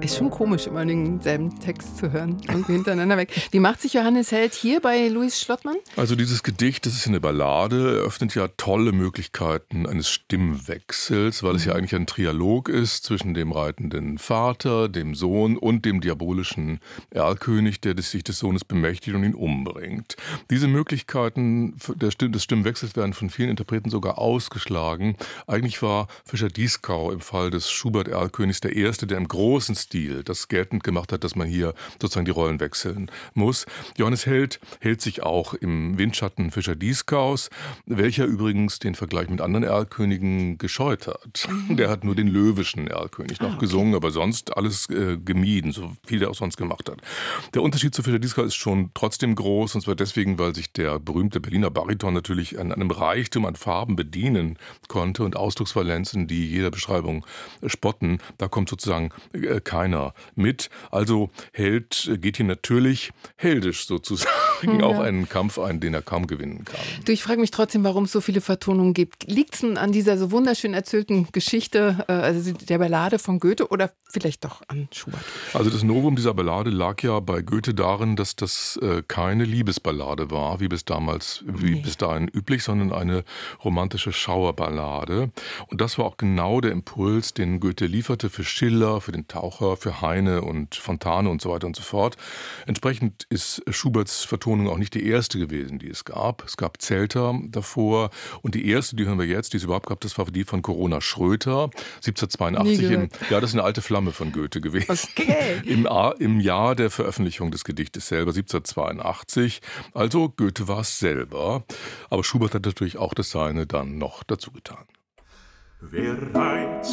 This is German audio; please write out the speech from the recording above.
Ist schon komisch, immer denselben Text zu hören und hintereinander weg. Wie macht sich Johannes Held hier bei Louis Schlottmann? Also dieses Gedicht, das ist eine Ballade, eröffnet ja tolle Möglichkeiten eines Stimmwechsels, weil es ja eigentlich ein Trialog ist zwischen dem reitenden Vater, dem Sohn und dem diabolischen Erlkönig, der sich des Sohnes bemächtigt und ihn umbringt. Diese Möglichkeiten des Stimmwechsels werden von vielen Interpreten sogar ausgeschlagen. Eigentlich war Fischer-Dieskau im Fall des Schubert-Erlkönigs der Erste, der im großen Stil das geltend gemacht hat, dass man hier sozusagen die Rollen wechseln muss. Johannes Held hält sich auch im Windschatten Fischer-Dieskaus, welcher übrigens den Vergleich mit anderen Erlkönigen gescheut hat. Der hat nur den löwischen Erlkönig noch gesungen, aber sonst alles gemieden, so viel er auch sonst gemacht hat. Der Unterschied zu Fischer-Dieskau ist schon trotzdem groß, und zwar deswegen, weil sich der berühmte Berliner Bariton natürlich an einem Reichtum an Farben bedienen konnte und Ausdrucksvalenzen, die jeder Beschreibung spotten. Da kommt sozusagen keiner mit. Also Held geht hier natürlich heldisch sozusagen auch einen Kampf ein, den er kaum gewinnen kann. Du, ich frage mich trotzdem, warum es so viele Vertonungen gibt. Liegt es denn an dieser so wunderschön erzählten Geschichte, also der Ballade von Goethe, oder vielleicht doch an Schubert? Also das Novum dieser Ballade lag ja bei Goethe darin, dass das keine Liebesballade war, wie bis dahin üblich, sondern eine romantische Schauerballade. Und das war auch genau der Impuls, den Goethe lieferte für Schiller, für den Taucher, für Heine und Fontane und so weiter und so fort. Entsprechend ist Schuberts Vertonung auch nicht die erste gewesen, die es gab. Es gab Zelter davor, und die erste, die hören wir jetzt, die es überhaupt gab, das war die von Corona Schröter, 1782. Das ist eine alte Flamme von Goethe gewesen. Okay. Im Jahr der Veröffentlichung des Gedichtes selber, 1782. Also Goethe war es selber, aber Schubert hat natürlich auch das Seine dann noch dazu getan. Wer reizt